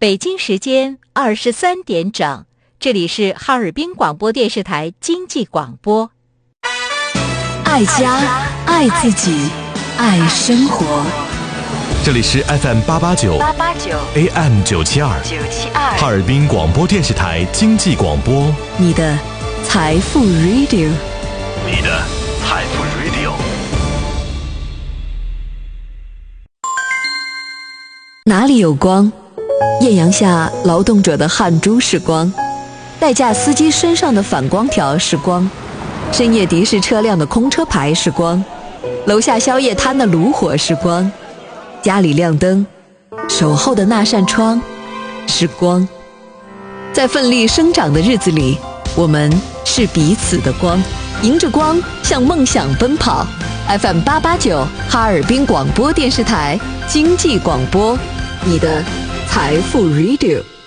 北京时间23点整，这里是哈尔滨广播电视台经济广播。 爱家，爱自己，爱生活。 这里是 FM889 AM972 哈尔滨广播电视台经济广播， 你的财富 Radio， 你的财富 Radio。 哪里有光？艳阳下劳动者的汗珠是光，代驾司机身上的反光条是光，深夜的士车辆的空车牌是光，楼下宵夜摊的炉火是光，家里亮灯，守候的那扇窗是光。在奋力生长的日子里，我们是彼此的光，迎着光向梦想奔跑。 FM889 哈尔滨广播电视台经济广播，你的财富 Radio。